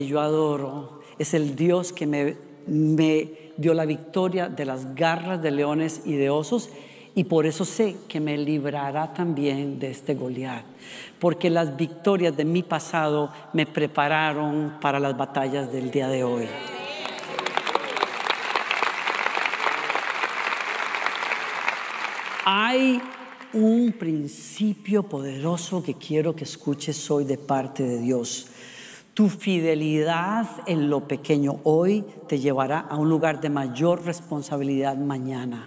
yo adoro es el Dios que me dio la victoria de las garras de leones y de osos, y por eso sé que me librará también de este Goliat, porque las victorias de mi pasado me prepararon para las batallas del día de hoy. Hay un principio poderoso que quiero que escuches hoy de parte de Dios. Tu fidelidad en lo pequeño hoy te llevará a un lugar de mayor responsabilidad mañana.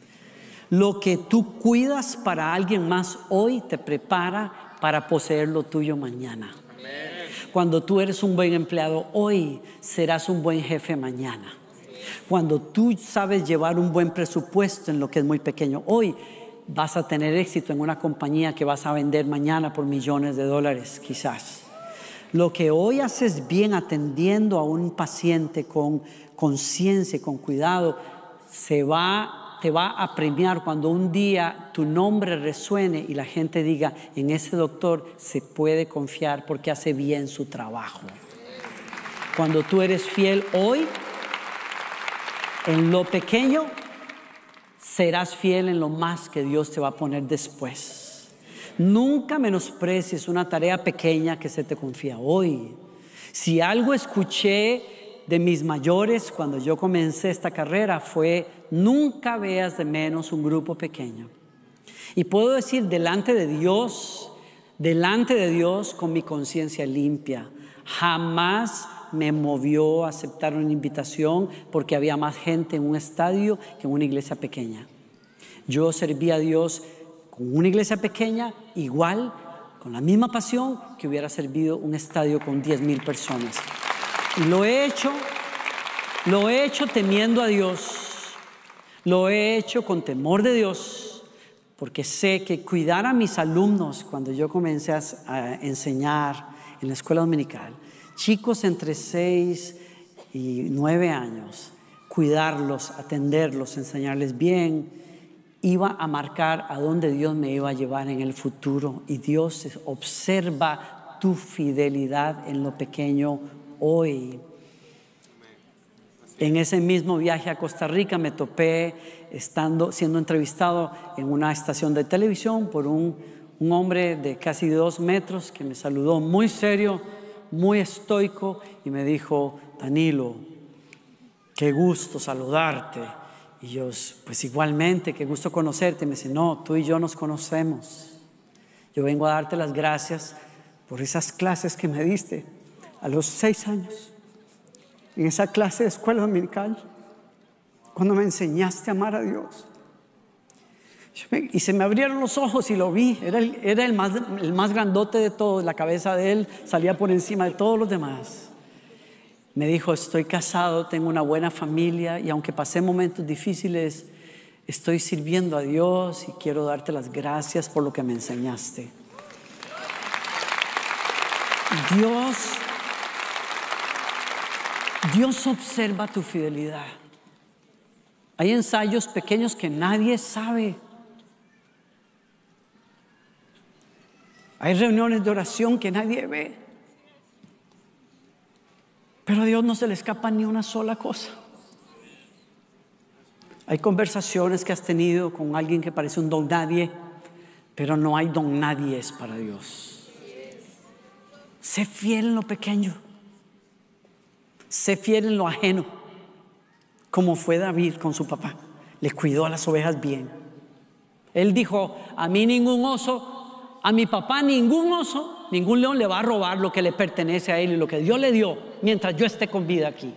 Lo que tú cuidas para alguien más hoy te prepara para poseer lo tuyo mañana. Cuando tú eres un buen empleado hoy, serás un buen jefe mañana. Cuando tú sabes llevar un buen presupuesto en lo que es muy pequeño hoy, vas a tener éxito en una compañía que vas a vender mañana por millones de dólares quizás. Lo que hoy haces bien atendiendo a un paciente con conciencia y con cuidado, te va a premiar cuando un día tu nombre resuene y la gente diga: en ese doctor se puede confiar porque hace bien su trabajo. Cuando tú eres fiel hoy, en lo pequeño, serás fiel en lo más que Dios te va a poner después. Nunca menosprecies una tarea pequeña que se te confía hoy. Si algo escuché de mis mayores cuando yo comencé esta carrera fue: nunca veas de menos un grupo pequeño. Y puedo decir delante de Dios con mi conciencia limpia, jamás me movió a aceptar una invitación porque había más gente en un estadio que en una iglesia pequeña. Yo serví a Dios con una iglesia pequeña igual, con la misma pasión que hubiera servido un estadio con 10,000 personas. Y lo he hecho temiendo a Dios, lo he hecho con temor de Dios, porque sé que cuidar a mis alumnos, cuando yo comencé a enseñar en la escuela dominical, chicos entre 6 y 9 años, cuidarlos, atenderlos, enseñarles bien, iba a marcar a dónde Dios me iba a llevar en el futuro. Y Dios observa tu fidelidad en lo pequeño hoy. En ese mismo viaje a Costa Rica me topé siendo entrevistado en una estación de televisión por un hombre de casi 2 metros que me saludó muy serio, muy estoico, y me dijo: Danilo, qué gusto saludarte. Y yo: pues igualmente, qué gusto conocerte. Y me dice: no, tú y yo nos conocemos. Yo vengo a darte las gracias por esas clases que me diste a los 6 años, en esa clase de escuela dominical, cuando me enseñaste a amar a Dios. Y se me abrieron los ojos y lo vi. Era el más grandote de todos. La cabeza de él salía por encima de todos los demás. Me dijo: estoy casado, tengo una buena familia, y aunque pasé momentos difíciles, estoy sirviendo a Dios y quiero darte las gracias por lo que me enseñaste. Dios observa tu fidelidad. Hay ensayos pequeños que nadie sabe. Hay reuniones de oración que nadie ve. Pero a Dios no se le escapa ni una sola cosa. Hay conversaciones que has tenido con alguien que parece un don nadie, pero no hay don nadies para Dios. Sé fiel en lo pequeño. Sé fiel en lo ajeno, como fue David con su papá. Le cuidó a las ovejas bien. Él dijo: a mí ningún oso, a mi papá ningún oso, ningún león le va a robar lo que le pertenece a él y lo que Dios le dio mientras yo esté con vida aquí.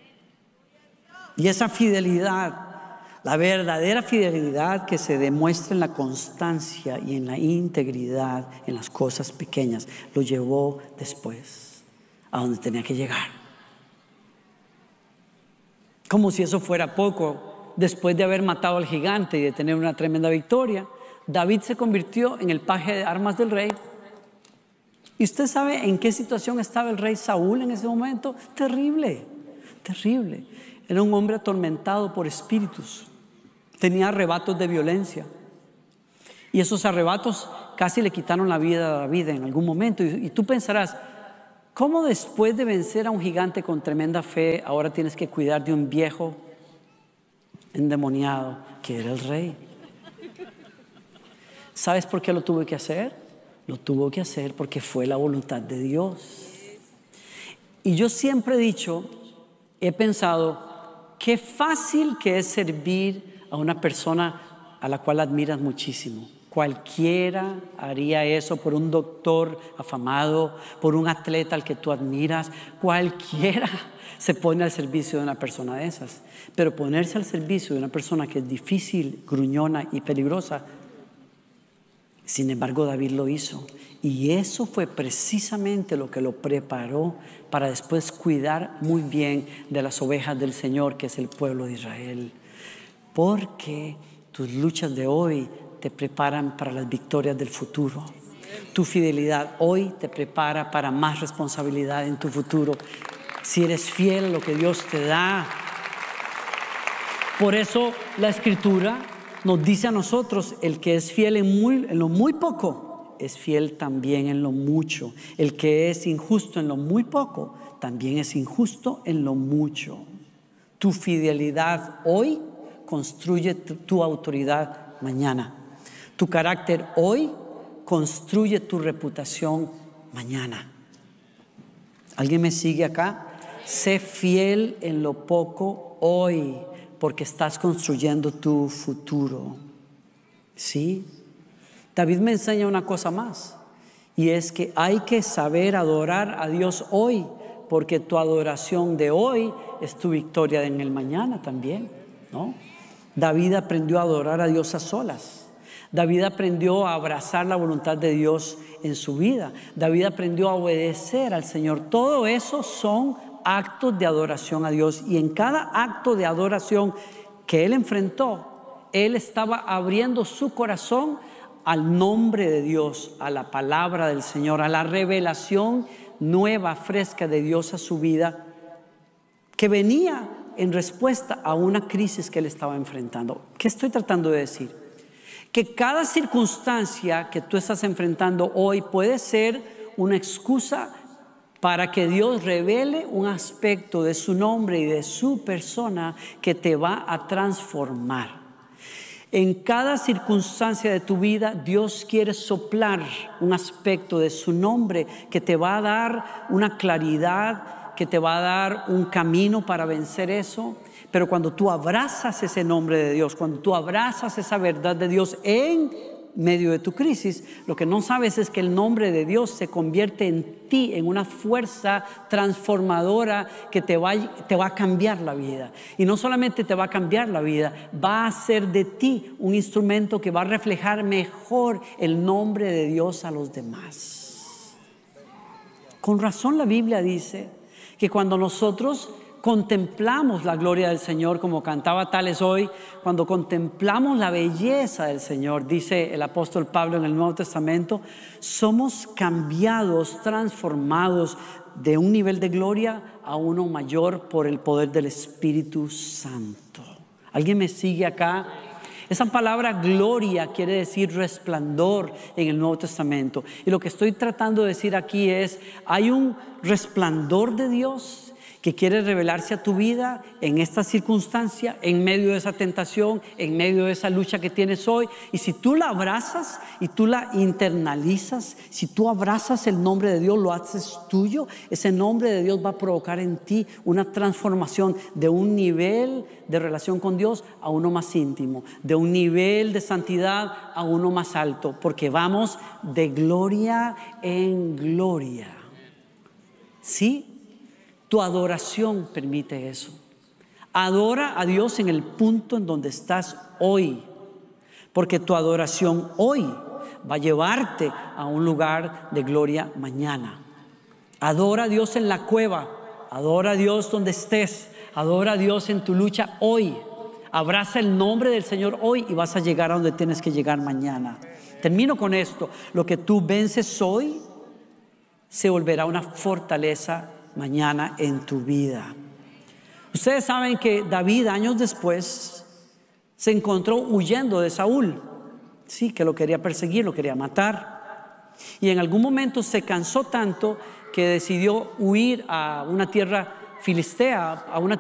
Y esa fidelidad, la verdadera fidelidad que se demuestra en la constancia y en la integridad en las cosas pequeñas, lo llevó después a donde tenía que llegar. Como si eso fuera poco, después de haber matado al gigante y de tener una tremenda victoria, David se convirtió en el paje de armas del rey. ¿Y usted sabe en qué situación estaba el rey Saúl en ese momento? Terrible, terrible. Era un hombre atormentado por espíritus. Tenía arrebatos de violencia. Y esos arrebatos casi le quitaron la vida a David en algún momento. Y tú pensarás: ¿Cómo después de vencer a un gigante con tremenda fe, ahora tienes que cuidar de un viejo endemoniado que era el rey? ¿Sabes por qué lo tuvo que hacer? Lo tuvo que hacer porque fue la voluntad de Dios. Y yo siempre he pensado, qué fácil que es servir a una persona a la cual admiras muchísimo. Cualquiera haría eso por un doctor afamado, por un atleta al que tú admiras. Cualquiera se pone al servicio de una persona de esas. Pero ponerse al servicio de una persona que es difícil, gruñona y peligrosa, sin embargo, David lo hizo. Y eso fue precisamente lo que lo preparó para después cuidar muy bien de las ovejas del Señor, que es el pueblo de Israel. Porque tus luchas de hoy te preparan para las victorias del futuro. Tu fidelidad hoy te prepara para más responsabilidad en tu futuro. Si eres fiel a lo que Dios te da. Por eso la Escritura nos dice a nosotros, el que es fiel en lo muy poco, es fiel también en lo mucho. El que es injusto en lo muy poco, también es injusto en lo mucho. Tu fidelidad hoy construye tu autoridad mañana. Tu carácter hoy construye tu reputación mañana. ¿Alguien me sigue acá? Sé fiel en lo poco hoy, porque estás construyendo tu futuro. ¿Sí? David me enseña una cosa más, y es que hay que saber adorar a Dios hoy, porque tu adoración de hoy es tu victoria en el mañana también, ¿no? David aprendió a adorar a Dios a solas. David aprendió a abrazar la voluntad de Dios en su vida. David aprendió a obedecer al Señor. Todo eso son actos de adoración a Dios, y en cada acto de adoración que él enfrentó, él estaba abriendo su corazón al nombre de Dios, a la palabra del Señor, a la revelación nueva, fresca de Dios a su vida, que venía en respuesta a una crisis que él estaba enfrentando. ¿Qué estoy tratando de decir? Que cada circunstancia que tú estás enfrentando hoy puede ser una excusa para que Dios revele un aspecto de su nombre y de su persona que te va a transformar. En cada circunstancia de tu vida, Dios quiere soplar un aspecto de su nombre que te va a dar una claridad, que te va a dar un camino para vencer eso. Pero cuando tú abrazas ese nombre de Dios, cuando tú abrazas esa verdad de Dios en medio de tu crisis, lo que no sabes es que el nombre de Dios se convierte en ti, en una fuerza transformadora que te va a cambiar la vida. Y no solamente te va a cambiar la vida, va a hacer de ti un instrumento que va a reflejar mejor el nombre de Dios a los demás. Con razón la Biblia dice que cuando nosotros contemplamos la gloria del Señor, como cantaba Tales hoy, cuando contemplamos la belleza del Señor, dice el apóstol Pablo en el Nuevo Testamento, somos cambiados, transformados de un nivel de gloria a uno mayor por el poder del Espíritu Santo. ¿Alguien me sigue acá? Esa palabra gloria quiere decir resplandor en el Nuevo Testamento. Y lo que estoy tratando de decir aquí es, hay un resplandor de Dios que quiere revelarse a tu vida en esta circunstancia, en medio de esa tentación, en medio de esa lucha que tienes hoy. Y si tú la abrazas y tú la internalizas, si tú abrazas el nombre de Dios, lo haces tuyo, ese nombre de Dios va a provocar en ti una transformación de un nivel de relación con Dios a uno más íntimo, de un nivel de santidad a uno más alto, porque vamos de gloria en gloria. ¿Sí? Tu adoración permite eso. Adora a Dios en el punto en donde estás hoy, porque tu adoración hoy va a llevarte a un lugar de gloria mañana. Adora a Dios en la cueva, adora a Dios donde estés, adora a Dios en tu lucha hoy. Abraza el nombre del Señor hoy y vas a llegar a donde tienes que llegar mañana. Termino con esto. Lo que tú vences hoy se volverá una fortaleza mañana en tu vida. Ustedes saben que David, años después, se encontró huyendo de Saúl. Sí, que lo quería perseguir, lo quería matar. Y en algún momento se cansó tanto que decidió huir a una tierra filistea, a una